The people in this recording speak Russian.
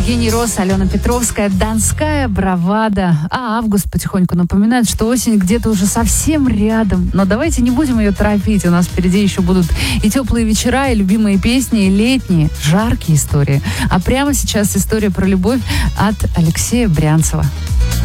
Евгений Росс, Алена Петровская, Донская бравада. А август потихоньку напоминает, что осень где-то уже совсем рядом. Но давайте не будем ее торопить. У нас впереди еще будут и теплые вечера, и любимые песни, и летние, жаркие истории. А прямо сейчас история про любовь от Алексея Брянцева.